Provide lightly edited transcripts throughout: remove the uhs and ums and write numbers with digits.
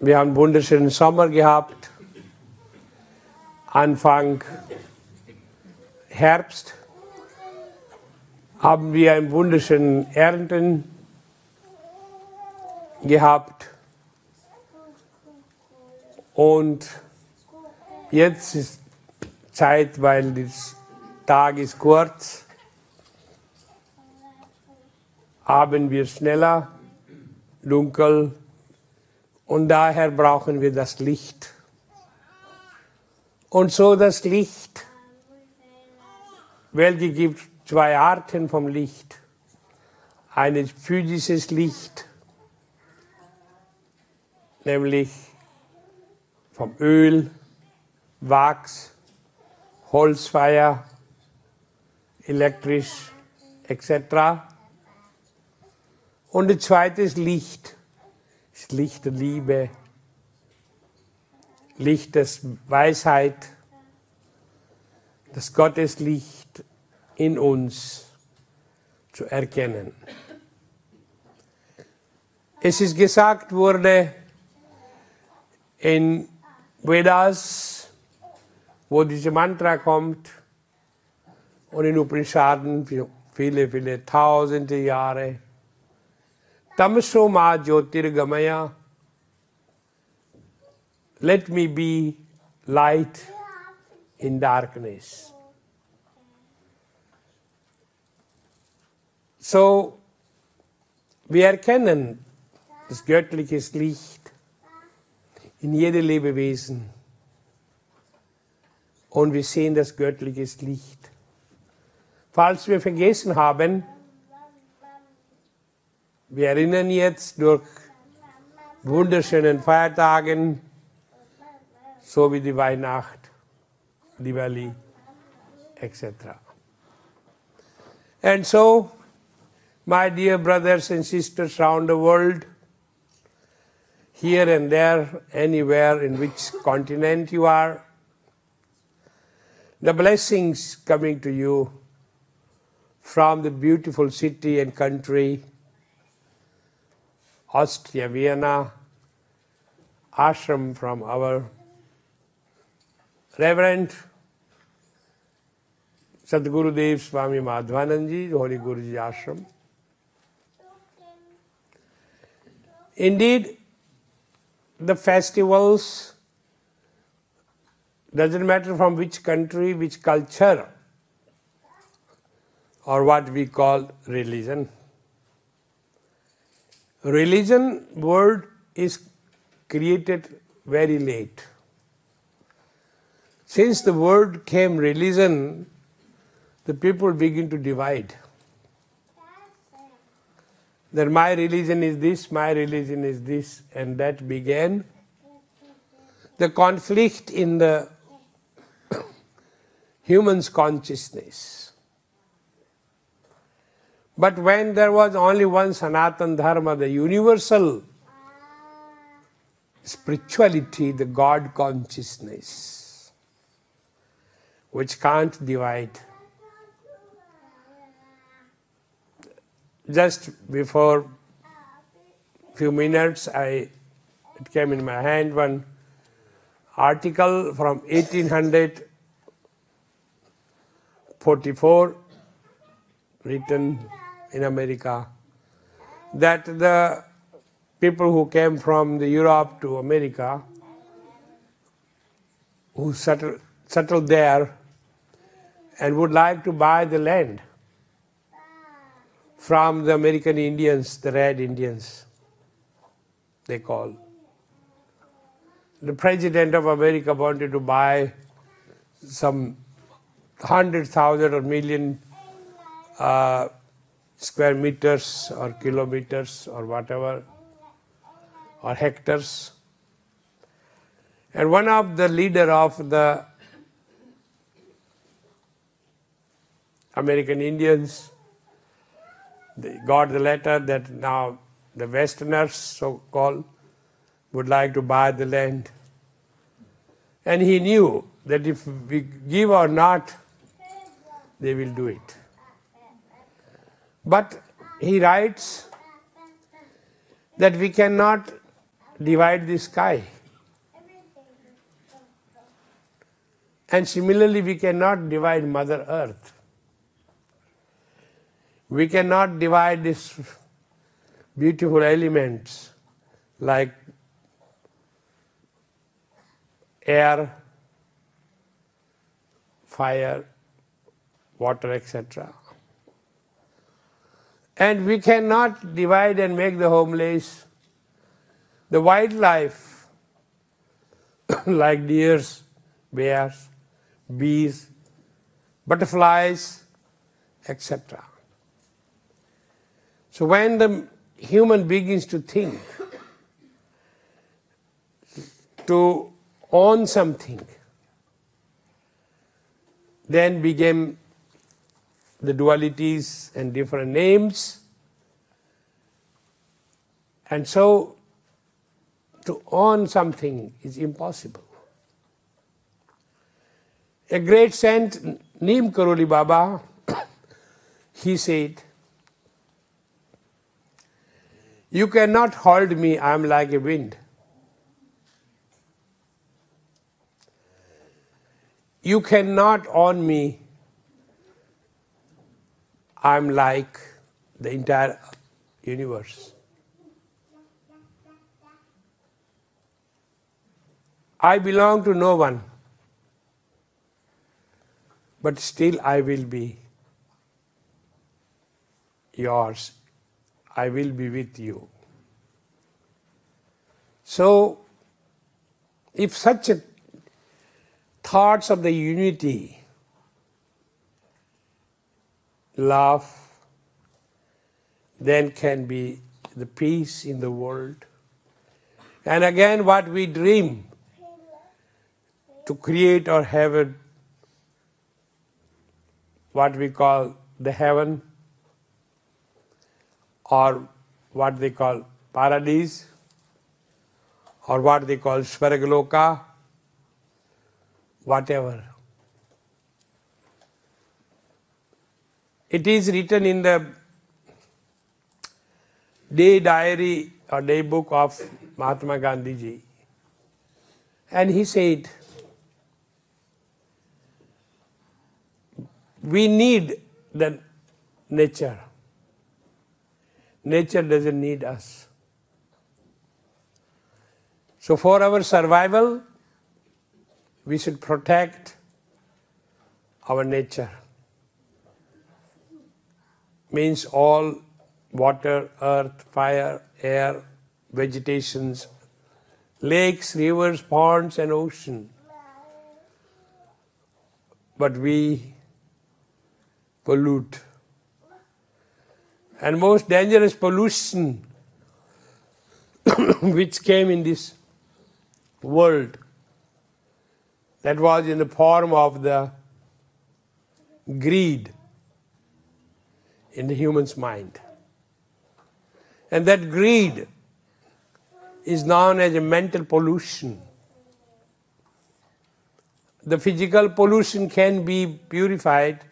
Wir haben einen wunderschönen Sommer gehabt, Anfang Herbst haben wir einen wunderschönen Ernten gehabt und jetzt ist Zeit, weil der Tag ist kurz, haben wir schneller, dunkel und daher brauchen wir das Licht. Und so das Licht, welche gibt zwei Arten vom Licht. Ein physisches Licht, nämlich vom Öl, Wachs, Holzfeuer, elektrisch etc. Und das zweite ist Licht, das Licht der Liebe, Licht der Weisheit, das Gotteslicht in uns zu erkennen. Es ist gesagt wurde in Vedas, wo diese Mantra kommt, und in Upanishaden viele, viele tausende Jahre, Tamso ma Jyotirgamaya, let me be light in darkness. So, wir erkennen das göttliche Licht in jedem Lebewesen und wir sehen das göttliche Licht. Falls wir vergessen haben, wir erinnern jetzt durch wunderschönen Feiertagen, so wie die Weihnacht, Diwali, etc. And so, my dear brothers and sisters around the world, here and there, anywhere in which continent you are, the blessings coming to you from the beautiful city and country, Austria, Vienna, ashram from our Reverend Sadgurudev Swami Madhvananji, the Holy Guruji ashram. Indeed, the festivals, doesn't matter from which country, which culture, or what we call religion. Religion word is created very late. Since the word came religion, the people begin to divide. That my religion is this, my religion is this, and that began the conflict in the human's consciousness. But when there was only one Sanatana Dharma, the universal spirituality, the God consciousness, which can't divide. Just before few minutes, it came in my hand one article from 1844, written in America, that the people who came from the Europe to America, who settled there and would like to buy the land from the American Indians, the Red Indians, they call. The President of America wanted to buy some 100,000 or million square meters or kilometers or whatever, or hectares. And one of the leader of the American Indians, they got the letter that now the Westerners, so-called, would like to buy the land. And he knew that if we give or not, they will do it. But he writes that we cannot divide the sky. And similarly, we cannot divide Mother Earth. We cannot divide these beautiful elements like air, fire, water, etc. And we cannot divide and make the homeless, the wildlife, like deers, bears, bees, butterflies, etc. So when the human begins to think, to own something, then became the dualities and different names. And so to own something is impossible. A great saint, Neem Karoli Baba, he said, "You cannot hold me, I am like a wind. You cannot own me, I am like the entire universe. I belong to no one, but still I will be yours. I will be with you." So, if such a thoughts of the unity, love, then can be the peace in the world. And again, what we dream to create or have what we call the heaven, or what they call paradise, or what they call Svargaloka, whatever. It is written in the day diary or day book of Mahatma Gandhi ji. And he said, we need the nature. Nature doesn't need us. So for our survival, we should protect our nature. Means all water, earth, fire, air, vegetations, lakes, rivers, ponds and ocean. But we pollute. And most dangerous pollution which came in this world, that was in the form of the greed in the human's mind. And that greed is known as a mental pollution. The physical pollution can be purified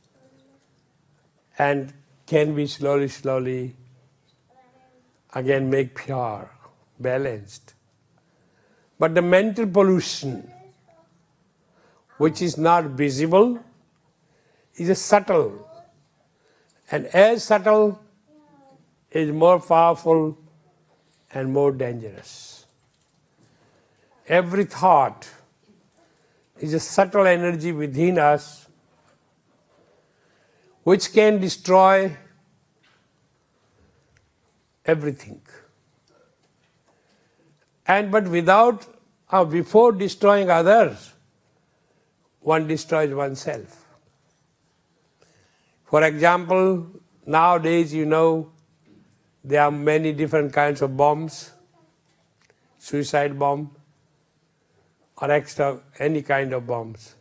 and can be slowly again make pure, balanced. But the mental pollution, which is not visible, is a subtle. And as subtle is more powerful and more dangerous. Every thought is a subtle energy within us which can destroy everything. But without or before destroying others, one destroys oneself. For example, nowadays, there are many different kinds of bombs, suicide bomb, or any kind of bombs.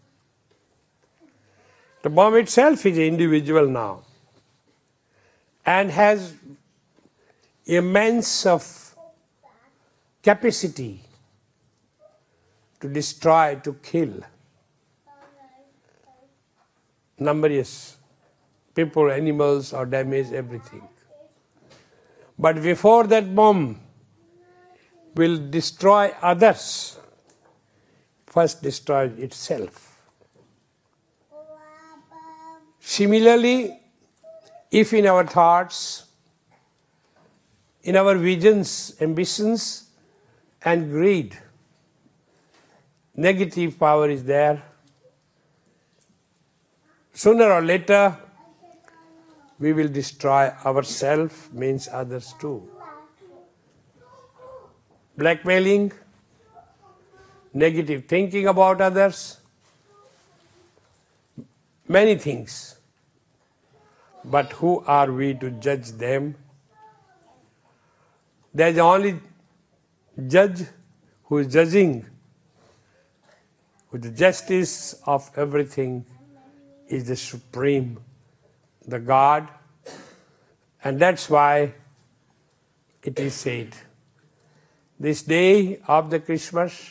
The bomb itself is an individual now and has immense of capacity to destroy, to kill numerous people, animals, or damage everything. But before that bomb will destroy others, first destroys itself. Similarly, if in our thoughts, in our visions, ambitions, and greed, negative power is there, sooner or later we will destroy ourselves, means others too. Blackmailing, negative thinking about others, many things. But who are we to judge them? There is only judge who is judging with the justice of everything is the Supreme, the God. And that's why it is said, this day of the Christmas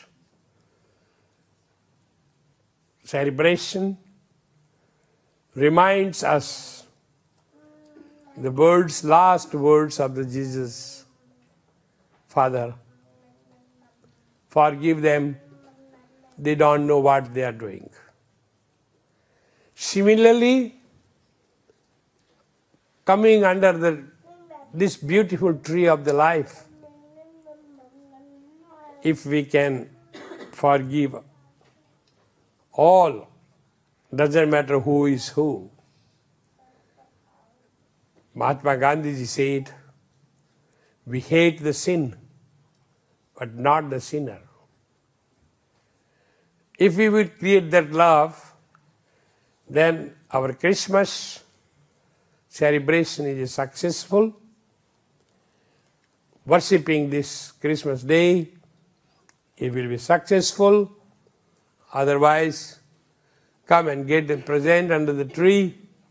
celebration reminds us the words, last words of the Jesus, Father, forgive them, they don't know what they are doing. Similarly, coming under this beautiful tree of the life, if we can forgive all, doesn't matter who is who. Mahatma Gandhi said, we hate the sin, but not the sinner. If we will create that love, then our Christmas celebration is successful. Worshipping this Christmas day, it will be successful. Otherwise, come and get the present under the tree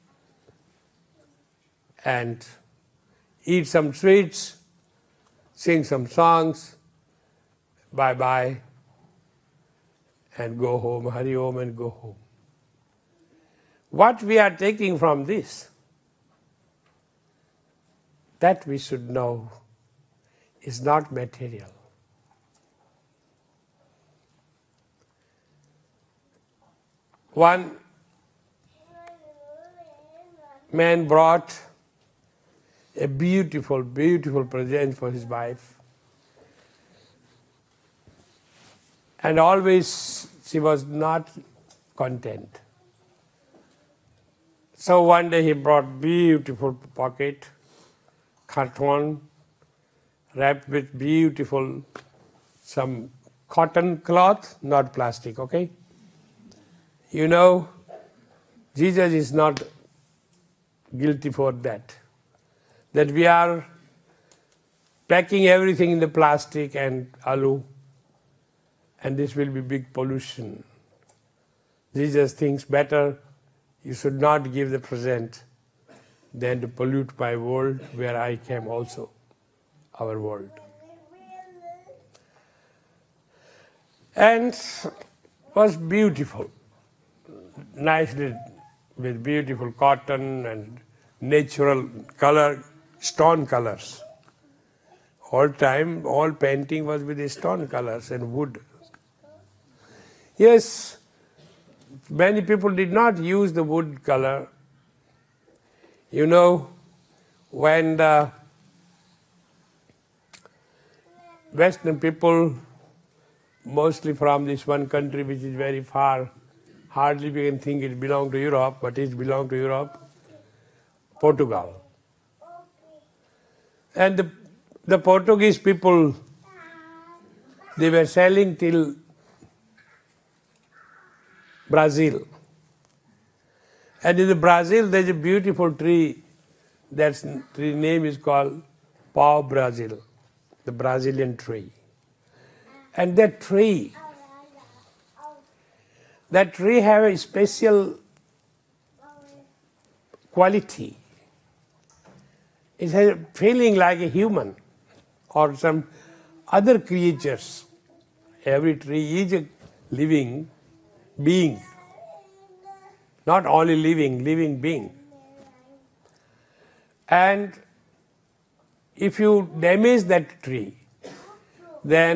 and eat some sweets, sing some songs, bye-bye, and go home, hurry home and go home. What we are taking from this, that we should know, is not material. One man brought a beautiful, beautiful present for his wife. And always she was not content. So one day he brought beautiful pocket, carton, wrapped with beautiful, some cotton cloth, not plastic, okay? You know, Jesus is not guilty for that. That we are packing everything in the plastic and alu, and this will be big pollution. Jesus thinks better, you should not give the present than to pollute my world where I came also, our world. And was beautiful, nicely with beautiful cotton and natural color, stone colors. All time, all painting was with stone colors and wood. Yes, many people did not use the wood color. You know, when the Western people, mostly from this one country which is very far, hardly we can think it belonged to Europe, but it belonged to Europe, Portugal. And the Portuguese people, they were sailing till Brazil. And in the Brazil, there's a beautiful tree. That tree name is called Pau Brazil, the Brazilian tree. And that tree have a special quality. It has a feeling like a human or some other creatures. Every tree is a living being. Not only living being. And if you damage that tree, then